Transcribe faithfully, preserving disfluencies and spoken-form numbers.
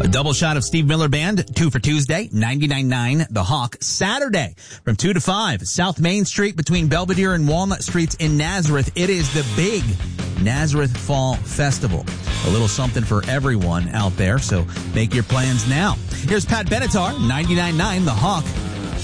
A double shot of Steve Miller Band, two for Tuesday, ninety-nine point nine The Hawk. Saturday, from two to five, South Main Street between Belvedere and Walnut Streets in Nazareth. It is the big Nazareth Fall Festival. A little something for everyone out there, so make your plans now. Here's Pat Benatar, ninety-nine point nine The Hawk.